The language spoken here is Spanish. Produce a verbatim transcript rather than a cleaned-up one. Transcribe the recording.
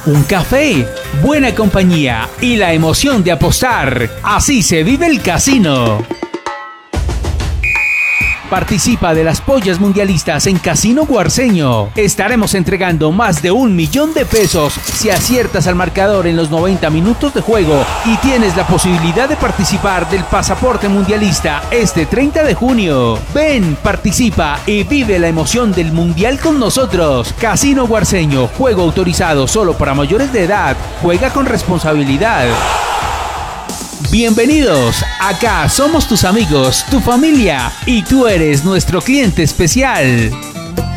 un café, buena compañía y la emoción de apostar. Así se vive el casino. Participa de las pollas mundialistas en Casino Guarceño. Estaremos entregando más de un millón de pesos si aciertas al marcador en los noventa minutos de juego y tienes la posibilidad de participar del pasaporte mundialista este treinta de junio. Ven, participa y vive la emoción del mundial con nosotros. Casino Guarceño, juego autorizado solo para mayores de edad. Juega con responsabilidad. Bienvenidos, acá somos tus amigos, tu familia y tú eres nuestro cliente especial.